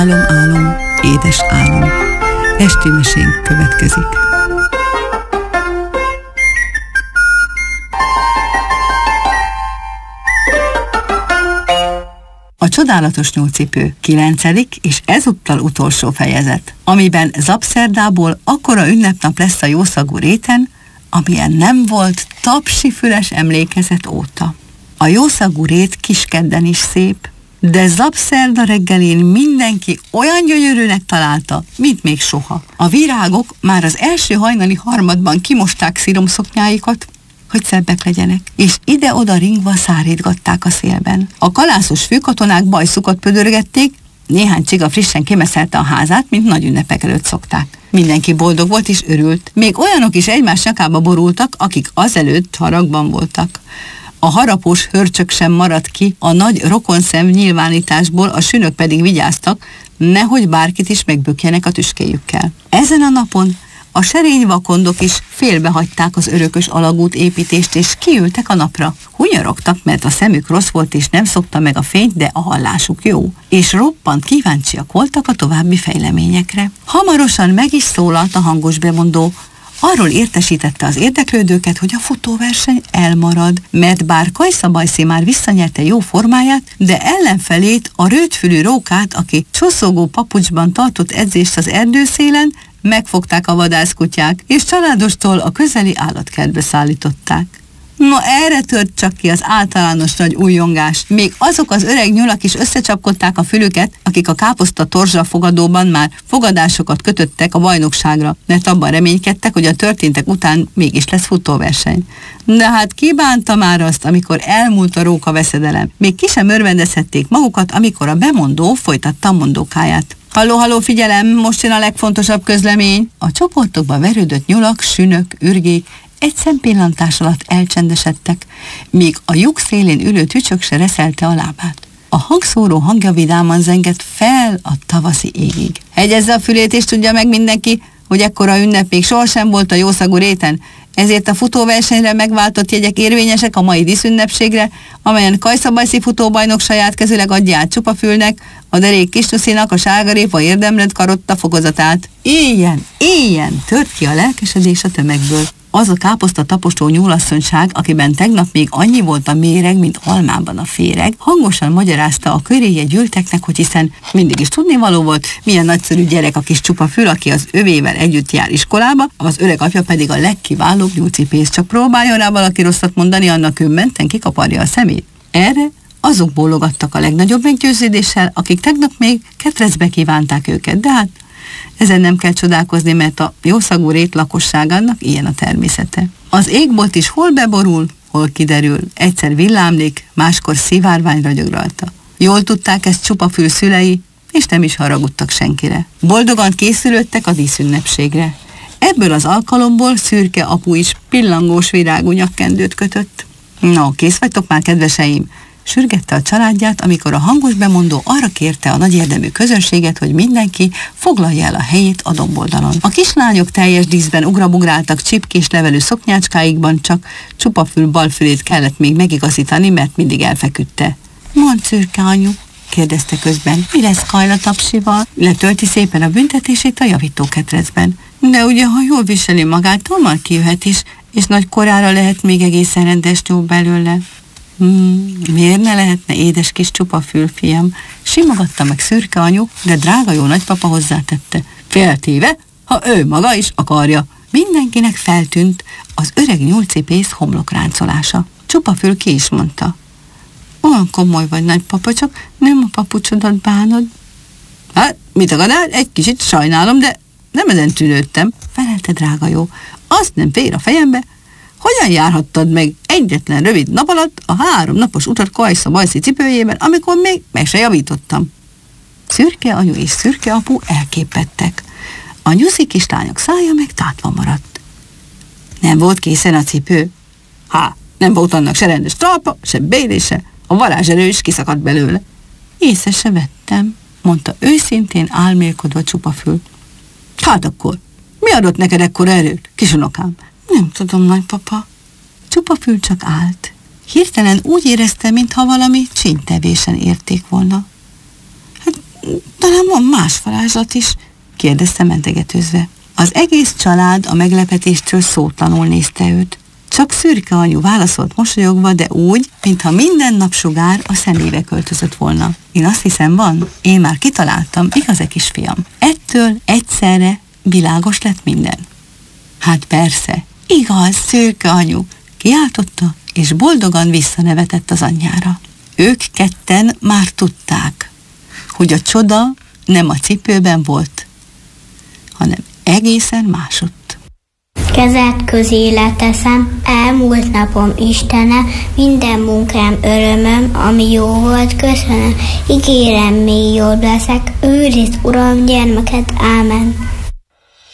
Álom, álom, édes álom. Esti mesénk következik. A csodálatos nyúlcipő 9. és ezúttal utolsó fejezet, amiben Zapszerdából akkora ünnepnap lesz a jószagú réten, amilyen nem volt Tapsifüles emlékezet óta. A jószagú rét Kiskedden is szép, de Zapszerda reggelén mindenki olyan gyönyörűnek találta, mint még soha. A virágok már az első hajnali harmadban kimosták sziromszoknyáikat, hogy szebbek legyenek, és ide-oda ringva szárítgatták a szélben. A kalászos főkatonák bajszukat pödörgették, néhány csiga frissen kimeszelte a házát, mint nagy ünnepek előtt szokták. Mindenki boldog volt és örült. Még olyanok is egymás nyakába borultak, akik azelőtt haragban voltak. A harapós hörcsök sem maradt ki, a nagy rokonszem nyilvánításból, a sünök pedig vigyáztak, nehogy bárkit is megbökjenek a tüskéjükkel. Ezen a napon a serény vakondok is félbehagyták az örökös alagút építést, és kiültek a napra. Hunyorogtak, mert a szemük rossz volt, és nem szokta meg a fényt, de a hallásuk jó. És roppant kíváncsiak voltak a további fejleményekre. Hamarosan meg is szólalt a hangos bemondó. Arról értesítette az érdeklődőket, hogy a futóverseny elmarad, mert bár Kajszabajszi már visszanyerte jó formáját, de ellenfelét, a rövidfülű rókát, aki csoszogó papucsban tartott edzést az erdőszélen, megfogták a vadászkutyák, és családostól a közeli állatkertbe szállították. No, erre tört csak ki az általános nagy újongás. Még azok az öreg nyulak is összecsapkodták a fülüket, akik a káposzta torzsa fogadóban már fogadásokat kötöttek a bajnokságra, mert abban reménykedtek, hogy a történtek után mégis lesz futóverseny. De hát ki bánta már azt, amikor elmúlt a róka veszedelem? Még ki sem örvendezhették magukat, amikor a bemondó folytatta a mondókáját. Halló, halló, figyelem, most jön a legfontosabb közlemény. A csoportokba verődött nyulak, sünök, ürgék egy szempillantás alatt elcsendesedtek, míg a lyuk szélén ülő tücsök se reszelte a lábát. A hangszóró hangja vidáman zengett fel a tavaszi égig. Hegyezze a fülét, és tudja meg mindenki, hogy ekkora ünnep még sohasem volt a jószagú réten, ezért a futóversenyre megváltott jegyek érvényesek a mai díszünnepségre, amelyen Kajszabajszi futóbajnok saját kezűleg adja át Csupafülnek, a derék Kistuszinak a sárgarépa érdemlett karotta fokozatát. Éljen, tört ki a lelkesedés a tömegből. Az a káposzta taposó nyúlasszonyság, akiben tegnap még annyi volt a méreg, mint almában a féreg, hangosan magyarázta a köréje gyűlteknek, hogy hiszen mindig is tudnivaló volt, milyen nagyszerű gyerek a kis Csupafül, aki az övével együtt jár iskolába, az öreg apja pedig a legkiválóbb nyúlcipész. Csak próbáljon rá valaki rosszat mondani, annak menten kikaparja a szemét. Erre azok bólogattak a legnagyobb meggyőződéssel, akik tegnap még ketrecbe kívánták őket, de hát ezen nem kell csodálkozni, mert a jószagú rét lakosságának ilyen a természete. Az égbolt is hol beborul, hol kiderül, egyszer villámlik, máskor szivárvány ragyog rajta. Jól tudták ezt Csupafül szülei, és nem is haragudtak senkire. Boldogan készülődtek a díszünnepségre. Ebből az alkalomból Szürke apu is pillangós virágú nyakkendőt kötött. No, kész vagytok már, kedveseim? Sürgette a családját, amikor a hangos bemondó arra kérte a nagy érdemű közönséget, hogy mindenki foglalja el a helyét a domboldalon. A kislányok teljes díszben ugrabugráltak csipkés levelű szoknyácskáikban, csak Csupafül balfülét kellett még megigazítani, mert mindig elfeküdte. Mondd, Szürke anyu, kérdezte közben, mi lesz Kajla Tapsival? Letölti szépen a büntetését a javítóketrecben. De ugye, ha jól viseli magát, hamar kijöhet is, és nagy korára lehet még egészen rendes nyúl belőle. Miért ne lehetne édes kis Csupafül, fiam? Simogatta meg Szürke anyu, de drága jó nagypapa hozzátette. Féltéve, ha ő maga is akarja. Mindenkinek feltűnt az öreg nyúlcipész homlokráncolása. Csupafül ki is mondta. Olyan komoly vagy, nagypapa, csak nem a papucsodat bánod. Hát, mit akadál? Egy kicsit sajnálom, de nem ezen tűnődtem, felelte drága jó. Azt nem fér a fejembe, hogyan járhattad meg egyetlen rövid nap alatt a 3 napos utat Kajszabajszi cipőjében, amikor még meg se javítottam? Szürke anyu és Szürke apu elképettek. A nyuszi kislányok szája meg tátva maradt. Nem volt készen a cipő? Nem volt annak se rendes talpa, se bélése, a varázserő is kiszakadt belőle. Észre se vettem, mondta őszintén álmélkodva Csupafül. Hát akkor, mi adott neked ekkora erőt, kisunokám? Nem tudom, nagypapa. Csupafül csak állt. Hirtelen úgy érezte, mintha valami csíntevésen érték volna. Hát talán van más varázslat is, kérdezte mentegetőzve. Az egész család a meglepetéstől szótlanul nézte őt. Csak Szürke anyu válaszolt mosolyogva, de úgy, mintha minden napsugár a szemébe költözött volna. Én azt hiszem, van. Én már kitaláltam, igaz-e, kisfiam? Ettől egyszerre világos lett minden. Hát persze, igaz, Szürke anyu, kiáltotta, és boldogan visszanevetett az anyjára. Ők ketten már tudták, hogy a csoda nem a cipőben volt, hanem egészen másutt. Kezed közé leteszem, elmúlt napom Istene, minden munkám örömöm, ami jó volt, köszönöm, ígérem, még jobb leszek, őrizd, Uram, gyermeket, ámen.